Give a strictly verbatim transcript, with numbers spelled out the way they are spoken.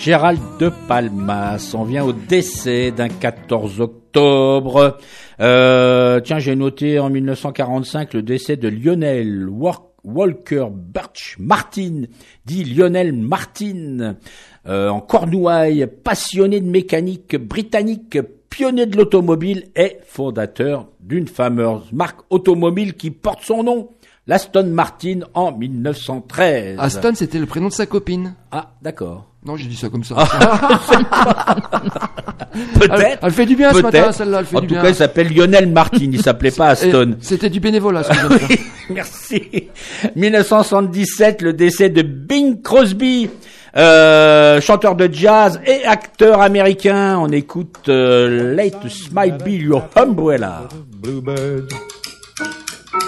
Gérald de Palmas. On vient au décès d'un quatorze octobre. Euh, tiens, j'ai noté en mille neuf cent quarante-cinq le décès de Lionel Walker Birch Martin, dit Lionel Martin, euh, en Cornouailles, passionné de mécanique britannique, pionnier de l'automobile et fondateur d'une fameuse marque automobile qui porte son nom, l'Aston Martin, en mille neuf cent treize. Aston, c'était le prénom de sa copine. Ah, d'accord. Non, j'ai dit ça comme ça. Peut-être. Elle, elle fait du bien ce matin, celle-là. Elle fait en du tout bien. cas, il s'appelle Lionel Martin. Il s'appelait pas Aston. C'était du bénévolat, ce que je viens de faire. Merci. mille neuf cent soixante-dix-sept, le décès de Bing Crosby, euh, chanteur de jazz et acteur américain. On écoute euh, Late Smile Be Your Umbrella. Bluebird